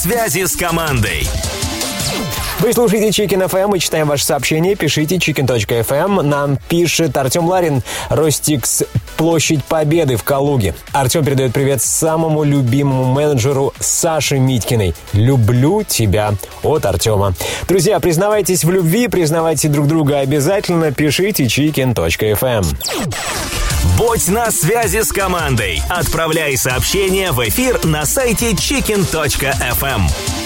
связи с командой. Вы слушаете Chicken FM, мы читаем ваши сообщения. Пишите chicken.fm. Нам пишет Артем Ларин, Ростикс, площадь Победы в Калуге. Артем передает привет самому любимому менеджеру Саше Митькиной. Люблю тебя. От Артема. Друзья, признавайтесь в любви, признавайте друг друга обязательно. Пишите chicken.fm. Будь на связи с командой. Отправляй сообщения в эфир на сайте chicken.fm.